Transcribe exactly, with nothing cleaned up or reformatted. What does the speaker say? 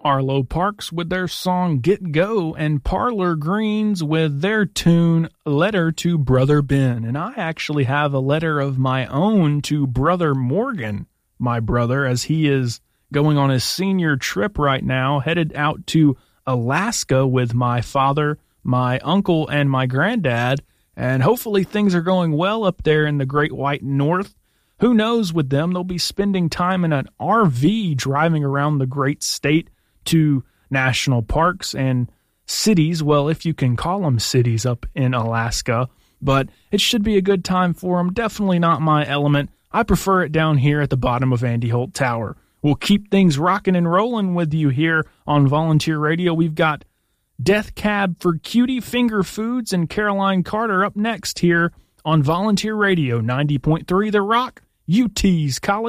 Arlo Parks with their song Get Go, and Parlor Greens with their tune Letter to Brother Ben. And I actually have a letter of my own to Brother Morgan, my brother, as he is going on his senior trip right now, headed out to Alaska with my father, my uncle, and my granddad. And hopefully things are going well up there in the Great White North. Who knows with them? They'll be spending time in an R V driving around the great state to national parks and cities. Well, if you can call them cities up in Alaska, but it should be a good time for them. Definitely not my element. I prefer it down here at the bottom of Andy Holt Tower. We'll keep things rocking and rolling with you here on Volunteer Radio. We've got Death Cab for Cutie, Finger Foods, and Caroline Carter up next here on Volunteer Radio ninety point three The Rock, U T's College